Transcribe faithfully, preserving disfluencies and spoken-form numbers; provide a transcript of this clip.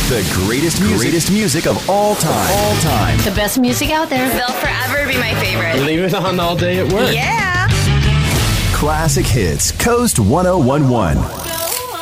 The greatest music, greatest music of all time. All time. The best music out there. They'll forever be my favorite. Leave it on all day at work. Yeah. Classic Hits, Coast one oh one one.